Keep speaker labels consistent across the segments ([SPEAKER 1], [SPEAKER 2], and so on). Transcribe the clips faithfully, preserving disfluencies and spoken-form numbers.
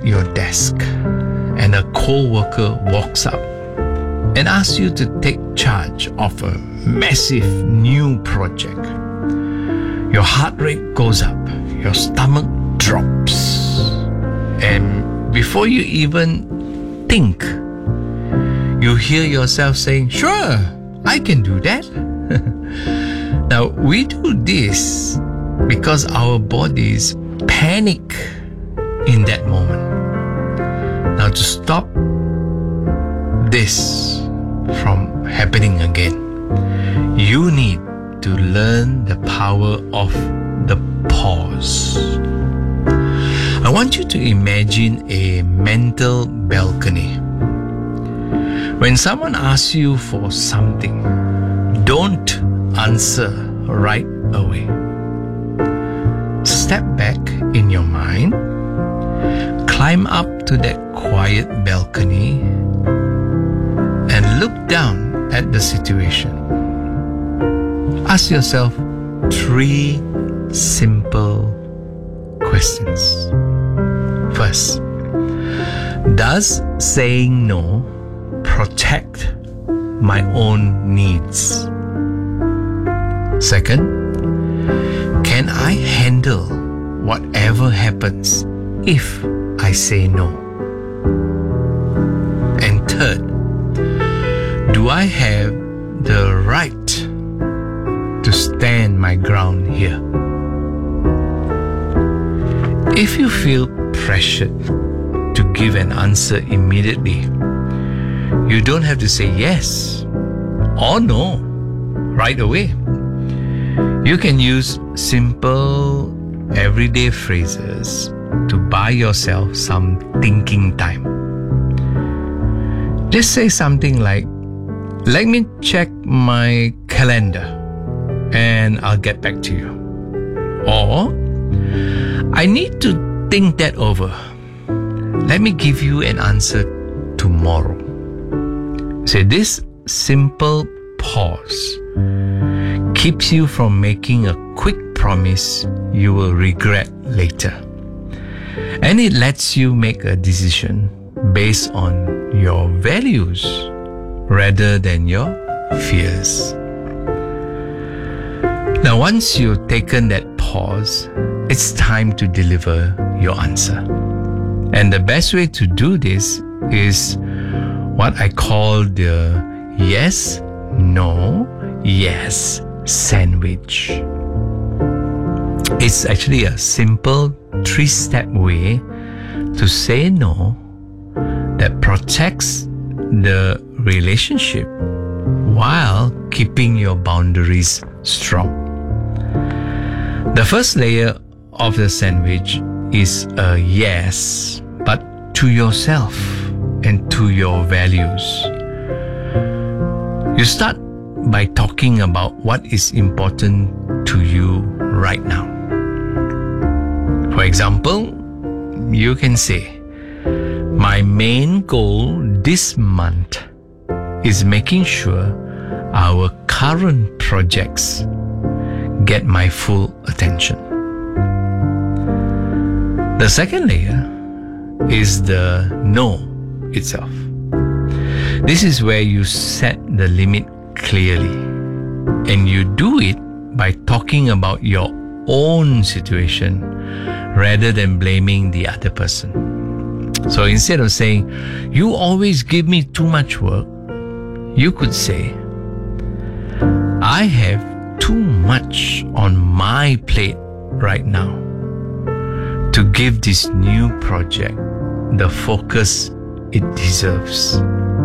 [SPEAKER 1] your desk and a co-worker walks up and asks you to take charge of a massive new project, your heart rate goes up, your stomach drops, and before you even think, you hear yourself saying, "Sure, I can do that." Now, we do this because our bodies panic in that moment. Now, to stop this from happening again, you need to learn the power of the pause. I want you to imagine a mental balcony. When someone asks you for something, don't answer right away. Step back in your mind, climb up to that quiet balcony, and look down at the situation. Ask yourself three simple questions. First, does saying no protect my own needs? Second, can I handle whatever happens if I say no? And third, do I have the right to stand my ground here? If you feel pressured to give an answer immediately, you don't have to say yes or no right away. You can use simple, everyday phrases to buy yourself some thinking time. Just say something like, "Let me check my calendar and I'll get back to you." Or, "I need to think that over. Let me give you an answer tomorrow." Say this simple pause keeps you from making a quick promise you will regret later. And it lets you make a decision based on your values rather than your fears. Now, once you've taken that pause, it's time to deliver your answer. And the best way to do this is what I call the yes, no, yes sandwich. It's actually a simple three-step way to say no that protects the relationship while keeping your boundaries strong. The first layer of the sandwich is a yes, but to yourself and to your values. You start by talking about what is important to you right now. For example, you can say, "My main goal this month is making sure our current projects get my full attention." The second layer is the no itself. This is where you set the limit clearly, and you do it by talking about your own situation rather than blaming the other person. So instead of saying, "You always give me too much work," you could say, "I have too much on my plate right now to give this new project the focus it deserves."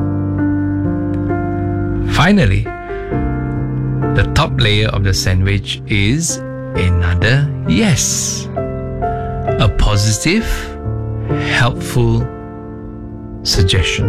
[SPEAKER 1] Finally, the top layer of the sandwich is another yes. A positive, helpful suggestion.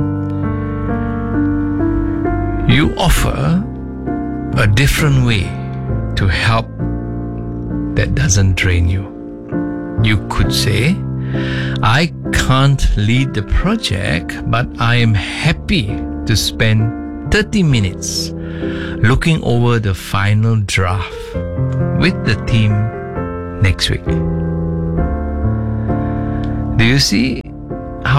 [SPEAKER 1] You offer a different way to help that doesn't drain you. You could say, "I can't lead the project, but I am happy to spend thirty minutes looking over the final draft with the team next week." Do you see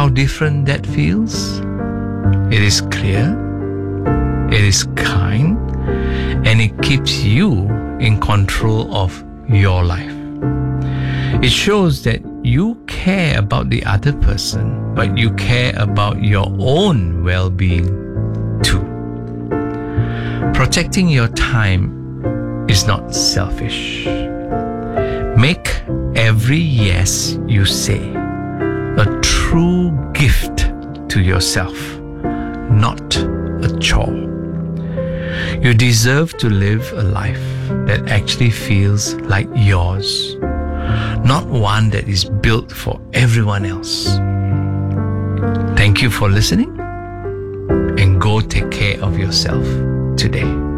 [SPEAKER 1] how different that feels? It is clear, it is kind, and it keeps you in control of your life. It shows that you care about the other person, but you care about your own well-being too. Protecting your time is not selfish. Make every yes you say a true gift to yourself, not a chore. You deserve to live a life that actually feels like yours, not one that is built for everyone else. Thank you for listening, and go take care of yourself today.